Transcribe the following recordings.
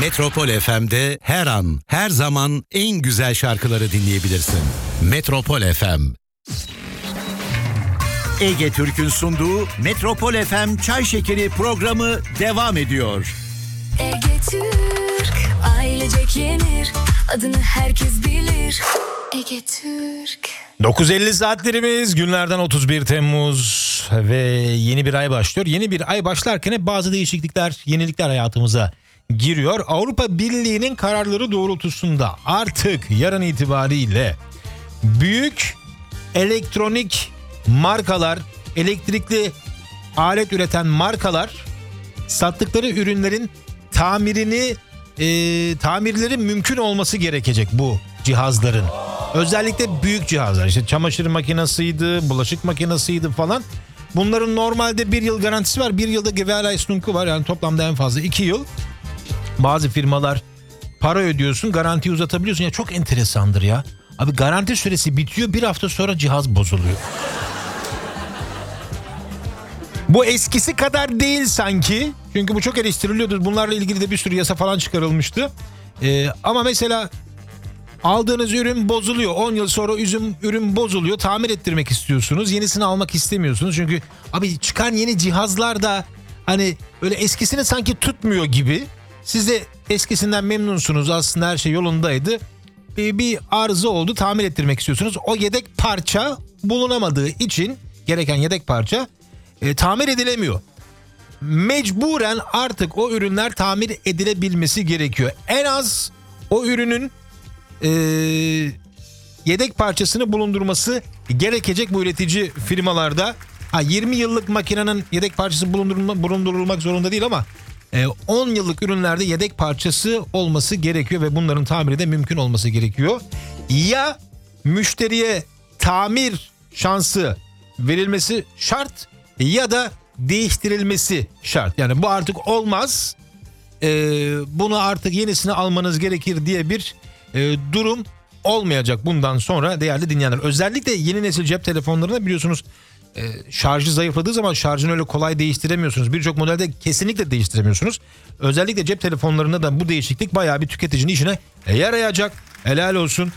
Metropol FM'de her an, her zaman en güzel şarkıları dinleyebilirsin. Metropol FM. Ege Türk'ün sunduğu Metropol FM Çay Şekeri programı devam ediyor. Ege Türk, ailecek yenir, adını herkes bilir. Ege Türk. 9.50 saatlerimiz, günlerden 31 Temmuz ve yeni bir ay başlıyor. Yeni bir ay başlarken hep bazı değişiklikler, yenilikler hayatımıza giriyor. Avrupa Birliği'nin kararları doğrultusunda artık yarın itibariyle büyük elektronik markalar, elektrikli alet üreten markalar sattıkları ürünlerin tamirleri mümkün olması gerekecek bu cihazların. Özellikle büyük cihazlar, işte çamaşır makinesiydi, bulaşık makinesiydi falan. Bunların normalde 1 yıl garantisi var. 1 yılda Gewährleistung var, yani toplamda en fazla 2 yıl. Bazı firmalar para ödüyorsun, garantiyi uzatabiliyorsun. Ya çok enteresandır ya. Abi garanti süresi bitiyor, bir hafta sonra cihaz bozuluyor. Bu eskisi kadar değil sanki. Çünkü bu çok eleştiriliyordu. Bunlarla ilgili de bir sürü yasa falan çıkarılmıştı. Ama mesela aldığınız ürün bozuluyor. 10 yıl sonra ürün bozuluyor. Tamir ettirmek istiyorsunuz. Yenisini almak istemiyorsunuz. Çünkü abi çıkan yeni cihazlar da hani öyle eskisini sanki tutmuyor gibi. Siz de eskisinden memnunsunuz. Aslında her şey yolundaydı. Bir arıza oldu. Tamir ettirmek istiyorsunuz. O yedek parça bulunamadığı için, gereken yedek parça tamir edilemiyor. Mecburen artık o ürünler tamir edilebilmesi gerekiyor. En az o ürünün yedek parçasını bulundurması gerekecek bu üretici firmalarda. 20 yıllık makinenin yedek parçası bulundurulmak zorunda değil ama 10 yıllık ürünlerde yedek parçası olması gerekiyor ve bunların tamiri de mümkün olması gerekiyor. Ya müşteriye tamir şansı verilmesi şart ya da değiştirilmesi şart. Yani bu artık olmaz. Bunu artık yenisini almanız gerekir diye bir durum olmayacak bundan sonra değerli dinleyenler. Özellikle yeni nesil cep telefonlarında biliyorsunuz şarjı zayıfladığı zaman şarjını öyle kolay değiştiremiyorsunuz. Birçok modelde kesinlikle değiştiremiyorsunuz. Özellikle cep telefonlarında da bu değişiklik bayağı bir tüketicinin işine yarayacak. Helal olsun.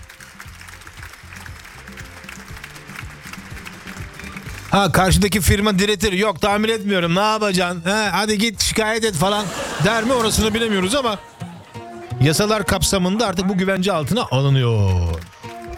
Karşıdaki firma diretir, yok tamir etmiyorum, ne yapacaksın, hadi git şikayet et falan der mi, orasını bilemiyoruz ama yasalar kapsamında artık bu güvence altına alınıyor.